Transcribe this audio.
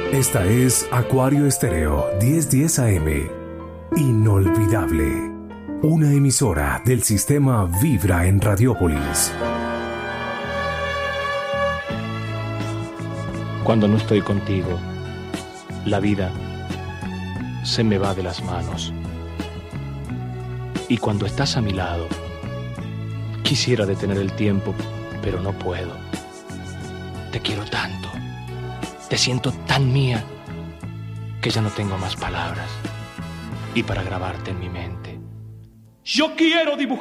Esta es Acuario Estéreo 1010 AM. Inolvidable. Una emisora del sistema Vibra en Radiópolis. Cuando no estoy contigo, la vida se me va de las manos. Y cuando estás a mi lado, quisiera detener el tiempo, pero no puedo. Te quiero tanto, te siento tan mía, que ya no tengo más palabras. Y para grabarte en mi mente, yo quiero dibujar